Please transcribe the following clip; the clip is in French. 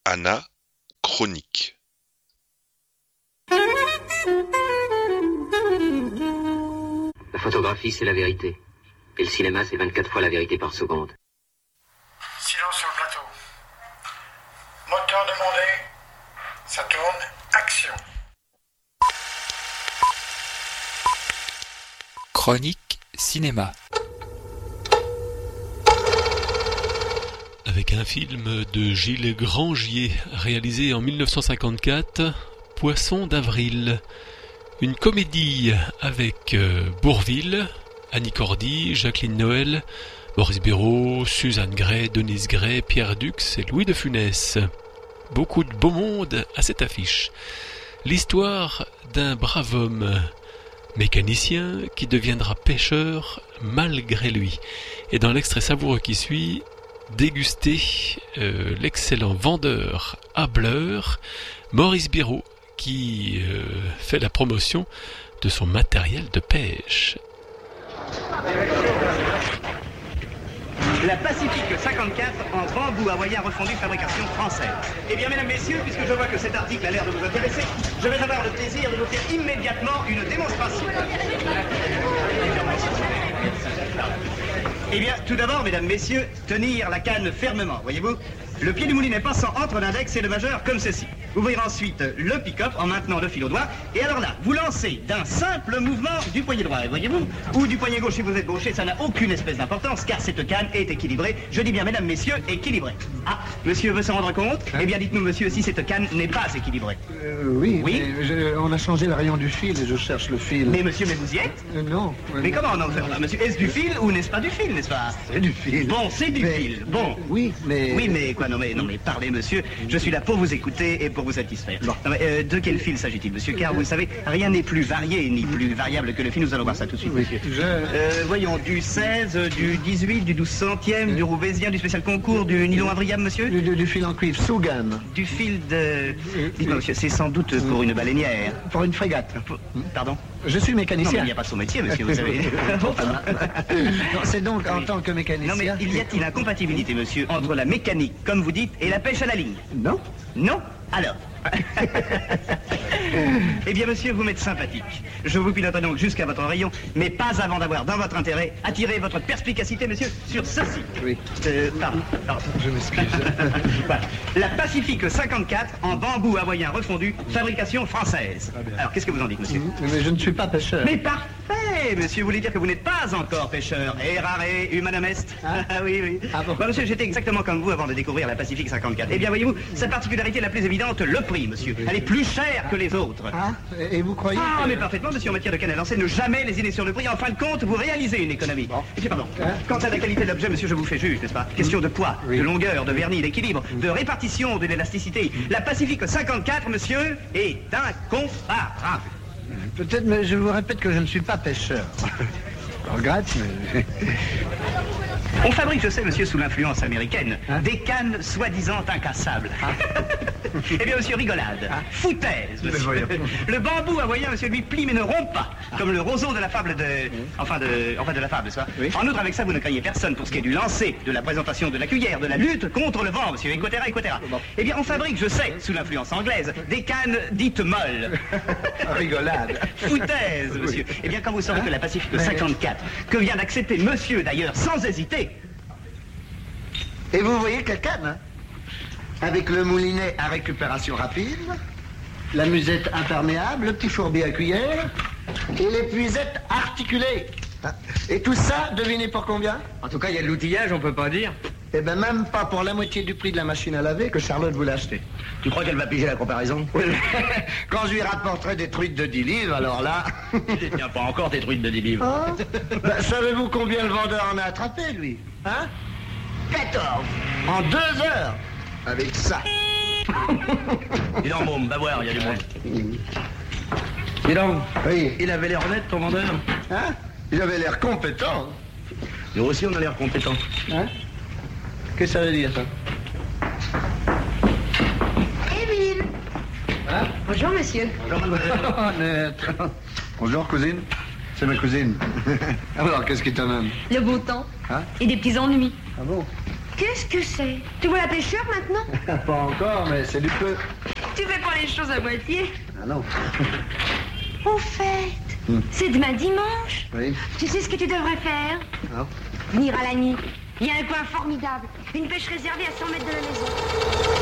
Anna, chronique. La photographie, c'est la vérité. Et le cinéma, c'est 24 fois la vérité par seconde. Silence sur le plateau. Moteur demandé. Ça tourne. Action. Chronique cinéma. Avec un film de Gilles Grangier, réalisé en 1954, Poisson d'avril. Une comédie avec Bourvil, Annie Cordy, Jacqueline Noël, Maurice Béraud, Suzanne Gray, Denise Gray, Pierre Dux et Louis de Funès. Beaucoup de beau monde à cette affiche. L'histoire d'un brave homme, mécanicien, qui deviendra pêcheur malgré lui. Et dans l'extrait savoureux qui suit, dégustez l'excellent vendeur hableur Maurice Béraud, qui fait la promotion de son matériel de pêche. La Pacifique 54 en bambou hawaïen refondu fabrication française. Eh bien, mesdames, messieurs, puisque je vois que cet article a l'air de vous intéresser, je vais avoir le plaisir de vous faire immédiatement une démonstration. Eh bien, tout d'abord, mesdames, messieurs, tenir la canne fermement, voyez-vous. Le pied du moulinet passant entre l'index et le majeur comme ceci. Ouvrir ensuite le pick-up en maintenant le fil au doigt. Et alors là, vous lancez d'un simple mouvement du poignet droit, voyez-vous, ou du poignet gauche si vous êtes gaucher, ça n'a aucune espèce d'importance, car cette canne est équilibrée. Je dis bien, mesdames, messieurs, équilibrée. Ah, monsieur veut se rendre compte? Eh bien, dites-nous, monsieur, si cette canne n'est pas équilibrée. Oui, Oui. On a changé le rayon du fil et je cherche le fil. Mais monsieur, mais vous y êtes? Non. Mais comment non, monsieur, est-ce du fil ou n'est-ce pas du fil, n'est-ce pas? C'est du fil. Bon, c'est du fil, bon. Oui, mais... Oui, mais quoi, non mais parlez, monsieur. Je suis là pour vous écouter et pour vous satisfaire. Bon. Non, mais, de quel fil s'agit-il, monsieur? Car vous savez, rien n'est plus varié ni plus variable que le fil. Nous allons voir ça tout de suite, Oui, monsieur. Voyons, du 16, du 18, du 12 centième, du roubaisien, du spécial concours, du nylon invriable, monsieur? Du fil en cuivre, Sougan. Du fil de... Dites-moi, monsieur, c'est sans doute pour une baleinière. Pour une frégate. Pardon? Je suis Non, mais mécanicien. il n'y a pas son métier, monsieur, vous savez. Non, c'est donc en tant que mécanicien... Non, mais il y a-t-il incompatibilité, monsieur, entre la mécanique, comme vous dites, et la pêche à la ligne? Non. Non? Alors Eh bien, monsieur, vous m'êtes sympathique. Je vous piloterai donc jusqu'à votre rayon, mais pas avant d'avoir, dans votre intérêt, attiré votre perspicacité, monsieur, sur ceci. Oui. Pardon. Je m'excuse. Voilà. La Pacifique 54 en bambou hawaïen refondu, fabrication française. Alors, qu'est-ce que vous en dites, monsieur? Mais je ne suis pas pêcheur. Mais parfait, monsieur, vous voulez dire que vous n'êtes pas encore pêcheur. Errare humanum est. Hein? Ah oui, oui. Ah bon? Bah, monsieur, j'étais exactement comme vous avant de découvrir la Pacifique 54. Eh bien, voyez-vous, sa particularité la plus évidente, le prix, monsieur. Elle est plus chère que les autres. Ah, et vous croyez Ah, que- mais parfaitement, monsieur, en matière de canne à lancer, ne jamais lésiner sur le prix. En fin de compte, vous réalisez une économie. Et puis, pardon. Hein? Quant à la qualité de l'objet, monsieur, je vous fais juge, n'est-ce pas? Question de poids, Oui. de longueur, de vernis, d'équilibre, de répartition, de l'élasticité. La Pacifique 54, monsieur, est incomparable. Peut-être, mais je vous répète que je ne suis pas pêcheur. Je regrette, mais... On fabrique, je sais, monsieur, sous l'influence américaine, Hein? des cannes soi-disant incassables. Eh bien, monsieur, rigolade. Foutaise, monsieur. voyons. Le bambou hawaïen, monsieur, lui plie mais ne rompt pas. Comme le roseau de la fable de... Enfin, de la fable, ça. Oui. En outre, avec ça, vous ne craignez personne pour ce qui est du lancer, de la présentation de la cuillère, de la lutte contre le vent, monsieur, etc., etc. Bon. Eh bien, on fabrique, je sais, sous l'influence anglaise, des cannes dites molles. Rigolade. Foutaise, monsieur. Eh bien, quand vous saurez que la Pacifique 54, que vient d'accepter monsieur, d'ailleurs, sans hésiter, Et vous voyez quelle canne, hein? Avec le moulinet à récupération rapide, la musette imperméable, le petit fourbi à cuillère et l'épuisette articulée. Et tout ça, devinez pour combien? En tout cas, il y a de l'outillage, on peut pas dire. Eh ben même pas pour la moitié du prix de la machine à laver que Charlotte voulait acheter. Tu crois qu'elle va piger la comparaison? Quand je lui rapporterai des truites de 10 livres, alors là... Il tient pas encore tes trucs de 10 livres. Hein? Ben, savez-vous combien le vendeur en a attrapé, lui? Hein? 14. En 2 heures. Avec ça. Dis donc, môme, va voir, il y a du monde. Dis donc, Oui. il avait l'air honnête, ton vendeur. Hein? Il avait l'air compétent. Nous aussi, on a l'air compétents. Hein? Qu'est-ce que ça veut dire, ça? Émile. Hein? Bonjour, monsieur. Honnête. Bonjour, cousine. C'est ma cousine. Alors, qu'est-ce qui t'amène? Le beau temps Hein? et des petits ennuis. Ah bon? Qu'est-ce que c'est? Tu vois la pêcheur maintenant? Pas encore, mais c'est du peu. Tu fais pas les choses à moitié. Ah non. Au fait, c'est demain dimanche. Oui. Tu sais ce que tu devrais faire? Non. Venir à la nuit. Il y a un coin formidable. Une pêche réservée à 100 mètres de la maison.